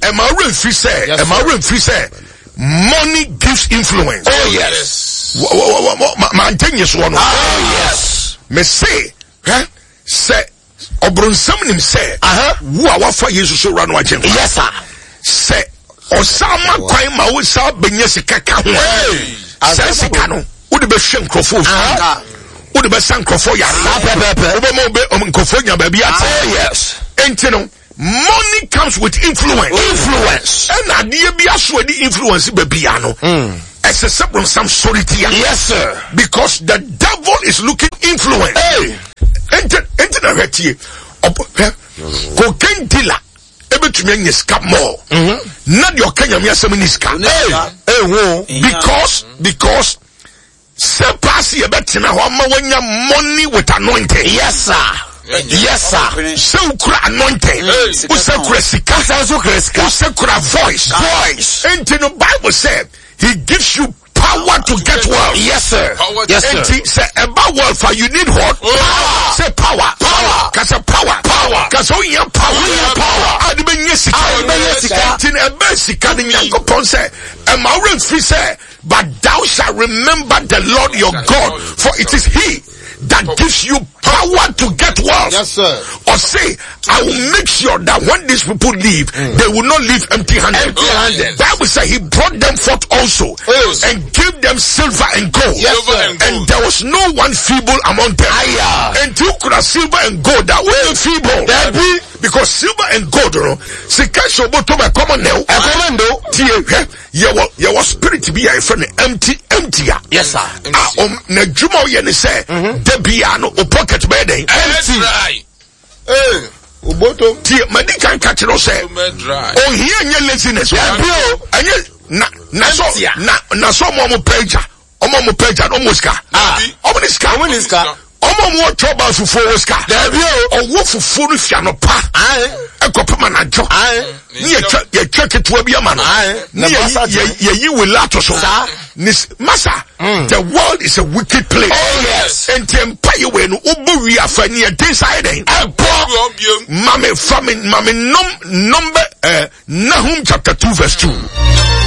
money gives influence. Oh yes. Mantenye one. Oh yes. Me say, say obronsam nim say, wo a wafa Yesu so ranu agyen. Yes sir. Say osama kwan ma wo sa benye sika ka ho. Say sika no, wo de be hwe nkrofo. Wo de be san nkrofo ya. Wo be mo be nkrofo nya ba bia. Yes. Enti no, money comes with influence. And adie bia so di influence be bia no. As a separate some solidity. Yes sir. Because the devil is looking influence. Enti na hwetie. Cocaine dealer ebetumi anya scam more. Not your Kenya me asem ni scam. Because sepasi ebetina ho ama wanya money with anointing. Yes sir. Yes sir. So kura anointing. Usa kura sika. Usa kura voice. Enti no Bible said he gives you power to get wealth. Yes sir. Yes sir. Enti say about wealth for you need what? Power. Say power. Cause power. Cause oh yeah power. Adi benye sika. Enti na ebe sika ni Nyankopon say emawre fi say but thou shalt remember the Lord your God, for it is he that gives you power to get wealth. Yes sir. Or say, I will make sure that when these people leave, they will not leave empty-handed. Bible says he brought them forth also and gave them silver and gold. Yes, and there was no one feeble among them. And you could have silver and gold that were feeble. Because silver and gold, you know, common now. You was spirit to be a friend empty. Yes sir. Na juma ye say debiano pocket bedding empty. Uboto. Tie madi kan catch no say. Oh here nye laziness. Na so mo preacher. Mo preacher no muska. Omuniska. Mo trouble fufu muska. Owo fufu no fia no pa. Ekopema na jo. Ye check it we be man. Ye will lato so. Massa, the world is a wicked place. Oh yes. And empire when uburi afani a deciding. Mame number Nahum chapter 2 verse 2.